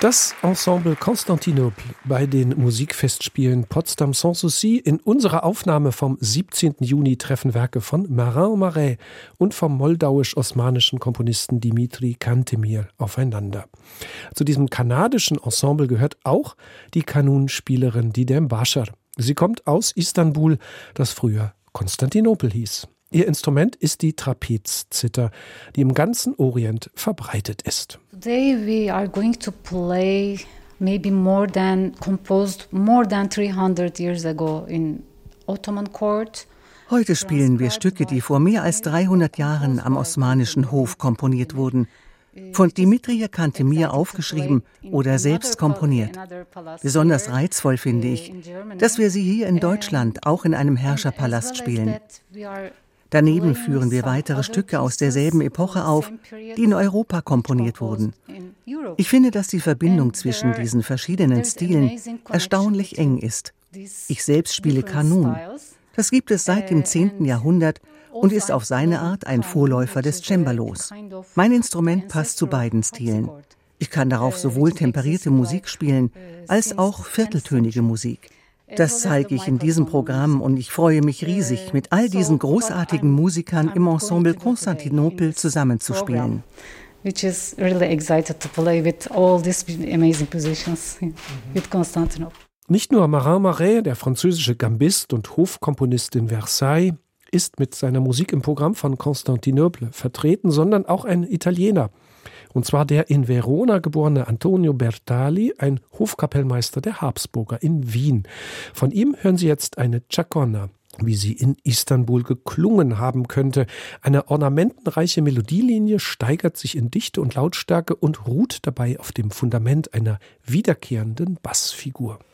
Das Ensemble Constantinople bei den Musikfestspielen Potsdam Sans Souci. In unserer Aufnahme vom 17. Juni treffen Werke von Marin Marais und vom moldauisch-osmanischen Komponisten Dimitri Cantemir aufeinander. Zu diesem kanadischen Ensemble gehört auch die Kanunspielerin Didem Bashar. Sie kommt aus Istanbul, das früher Konstantinopel hieß. Ihr Instrument ist die Trapezzither, die im ganzen Orient verbreitet ist. Today we are going to play maybe composed more than 300 years ago in Ottoman court. Heute spielen wir Stücke, die vor mehr als 300 Jahren am osmanischen Hof komponiert wurden, von Dimitri Cantemir aufgeschrieben oder selbst komponiert. Besonders reizvoll finde ich, dass wir sie hier in Deutschland auch in einem Herrscherpalast spielen. Daneben führen wir weitere Stücke aus derselben Epoche auf, die in Europa komponiert wurden. Ich finde, dass die Verbindung zwischen diesen verschiedenen Stilen erstaunlich eng ist. Ich selbst spiele Kanun. Das gibt es seit dem 10. Jahrhundert und ist auf seine Art ein Vorläufer des Cembalos. Mein Instrument passt zu beiden Stilen. Ich kann darauf sowohl temperierte Musik spielen, als auch vierteltönige Musik. Das zeige ich in diesem Programm und ich freue mich riesig, mit all diesen großartigen Musikern im Ensemble Constantinople zusammenzuspielen. Which is really excited to play with all these amazing musicians with Constantinople. Nicht nur Marin Marais, der französische Gambist und Hofkomponist in Versailles, ist mit seiner Musik im Programm von Constantinople vertreten, sondern auch ein Italiener. Und zwar der in Verona geborene Antonio Bertali, ein Hofkapellmeister der Habsburger in Wien. Von ihm hören Sie jetzt eine Chaconna, wie sie in Istanbul geklungen haben könnte. Eine ornamentenreiche Melodielinie steigert sich in Dichte und Lautstärke und ruht dabei auf dem Fundament einer wiederkehrenden Bassfigur.